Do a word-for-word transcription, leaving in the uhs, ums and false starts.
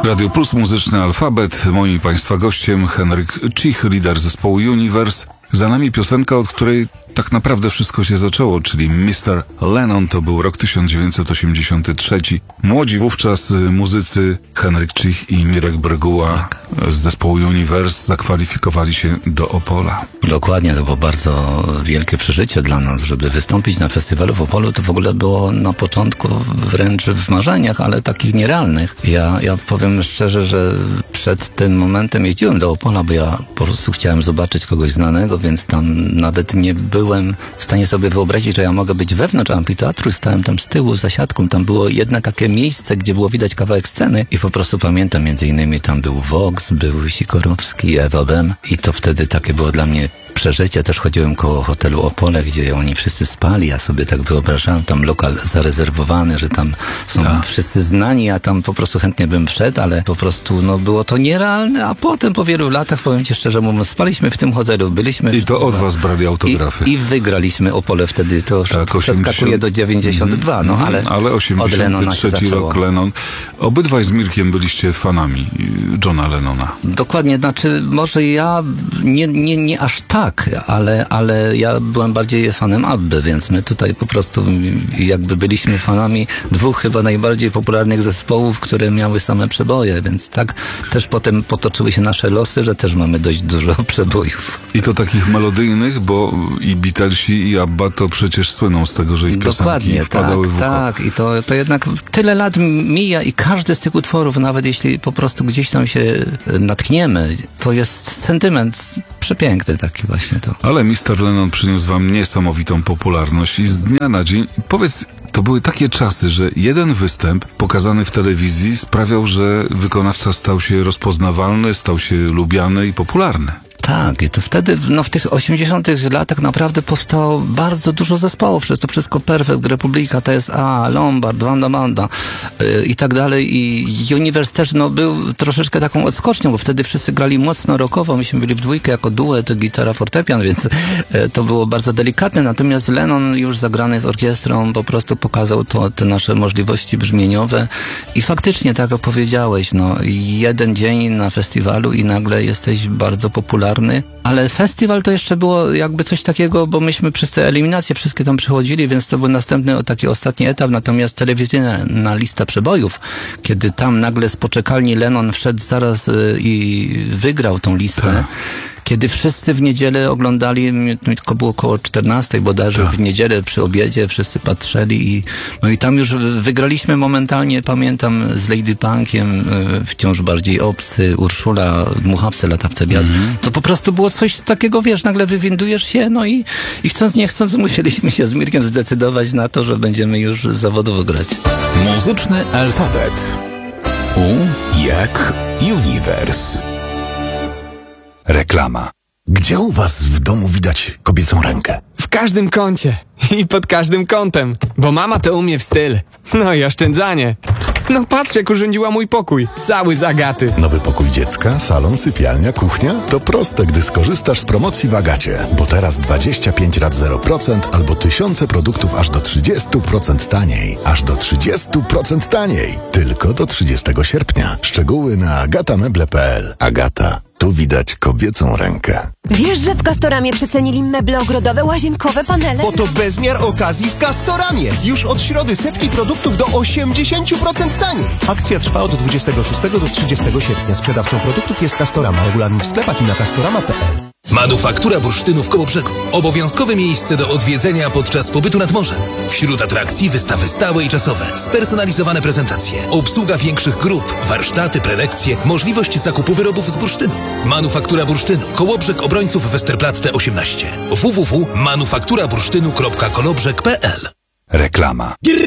Radio Plus, muzyczny alfabet. Moim Państwa gościem Henryk Cich, lider zespołu Universe. Za nami piosenka, od której tak naprawdę wszystko się zaczęło, czyli mister Lennon. To był rok tysiąc dziewięćset osiemdziesiąty trzeci. Młodzi wówczas muzycy Henryk Cich i Mirek Bryguła z zespołu Universe zakwalifikowali się do Opola. Dokładnie, to było bardzo wielkie przeżycie dla nas, żeby wystąpić na festiwalu w Opolu. To w ogóle było na początku wręcz w marzeniach, ale takich nierealnych. Ja, ja powiem szczerze, że przed tym momentem jeździłem do Opola, bo ja po prostu chciałem zobaczyć kogoś znanego, więc tam nawet nie byłem w stanie sobie wyobrazić, że ja mogę być wewnątrz amfiteatru. Stałem tam z tyłu, za siatką. Tam było jedno takie miejsce, gdzie było widać kawałek sceny i po prostu pamiętam, między innymi tam był Vox, był Sikorowski, Ewa Bem i to wtedy takie było dla mnie przeżycie. Też chodziłem koło hotelu Opole, gdzie oni wszyscy spali. Ja sobie tak wyobrażałem, tam lokal zarezerwowany, że tam są tak. wszyscy znani. Ja tam po prostu chętnie bym wszedł, ale po prostu no było to nierealne. A potem po wielu latach, powiem ci szczerze mówiąc, spaliśmy w tym hotelu, byliśmy... I to od was brali autografy. I, i wygraliśmy Opole wtedy. To już tak, przeskakuje do dziewięćdziesiąt dwa, no ale, ale osiemdziesiąty trzeci rok Lennon. Obydwaj z Mirkiem byliście fanami Johna Lennona. Dokładnie, znaczy może ja nie, nie, nie aż tak, ale, ale ja byłem bardziej fanem Abby, więc my tutaj po prostu jakby byliśmy fanami dwóch chyba najbardziej popularnych zespołów, które miały same przeboje, więc tak też potem potoczyły się nasze losy, że też mamy dość dużo przebojów. I to takich melodyjnych, bo i Beatlesi i Abba to przecież słyną z tego, że ich piosenki Dokładnie, wpadały tak, w ucho. tak. I to, to jednak tyle lat mija i każdy z tych utworów, nawet jeśli po prostu gdzieś tam się natkniemy, to jest sentyment przepiękny taki właśnie to. Ale mister Lennon przyniósł wam niesamowitą popularność i z dnia na dzień, powiedz, to były takie czasy, że jeden występ pokazany w telewizji sprawiał, że wykonawca stał się rozpoznawalny, stał się lubiany i popularny. Tak, i to wtedy, no w tych osiemdziesiątych latach naprawdę powstało bardzo dużo zespołów, przez to wszystko Perfect, Republika, T S A, Lombard, Wanda Banda yy, i tak dalej. I Universe też no, był troszeczkę taką odskocznią, bo wtedy wszyscy grali mocno rockowo, myśmy byli w dwójkę jako duet, gitara, fortepian, więc yy, to było bardzo delikatne. Natomiast Lennon już zagrany z orkiestrą po prostu pokazał to, te nasze możliwości brzmieniowe i faktycznie, tak jak powiedziałeś, no jeden dzień na festiwalu i nagle jesteś bardzo popularny. Ale festiwal to jeszcze było jakby coś takiego, bo myśmy przez te eliminacje wszystkie tam przechodzili, więc to był następny taki ostatni etap, natomiast telewizyjna lista przebojów, kiedy tam nagle z poczekalni Lennon wszedł zaraz i wygrał tą listę. Tak. Kiedy wszyscy w niedzielę oglądali, tylko było około czternastej bodajże, tak. w niedzielę przy obiedzie wszyscy patrzyli i no i tam już wygraliśmy momentalnie, pamiętam, z Lady Punkiem, wciąż bardziej obcy, Urszula, Dmuchawce, Latawce Biad. Mm-hmm. To po prostu było coś takiego, wiesz, nagle wywindujesz się, no i, i chcąc nie chcąc musieliśmy się z Mirkiem zdecydować na to, że będziemy już zawodowo grać. Muzyczny alfabet. U jak Universe. Reklama. Gdzie u was w domu widać kobiecą rękę? W każdym kącie i pod każdym kątem, bo mama to umie w styl. No i oszczędzanie. No patrz, jak urządziła mój pokój, cały z Agaty. Nowy pokój dziecka, salon, sypialnia, kuchnia? To proste, gdy skorzystasz z promocji w Agacie. Bo teraz dwadzieścia pięć rat zero procent albo tysiące produktów aż do trzydzieści procent taniej. Aż do trzydzieści procent taniej. Tylko do trzydziestego sierpnia. Szczegóły na agatameble kropka p l. Agata. Tu widać kobiecą rękę. Wiesz, że w Castoramie przecenili meble ogrodowe, łazienkowe, panele? Bo to bezmiar okazji w Castoramie. Już od środy setki produktów do osiemdziesiąt procent taniej. Akcja trwa od dwudziestego szóstego do trzydziestego sierpnia. Sprzedawcą produktów jest Castorama. Regulamin w sklepach i na castorama kropka p l. Manufaktura bursztynu w Kołobrzegu. Obowiązkowe miejsce do odwiedzenia podczas pobytu nad morzem. Wśród atrakcji wystawy stałe i czasowe, spersonalizowane prezentacje, obsługa większych grup, warsztaty, prelekcje, możliwość zakupu wyrobów z bursztynu. Manufaktura bursztynu. Kołobrzeg Obrońców Westerplatte osiemnaście. w w w kropka manufaktura bursztynu kropka kolobrzeg kropka p l. Reklama.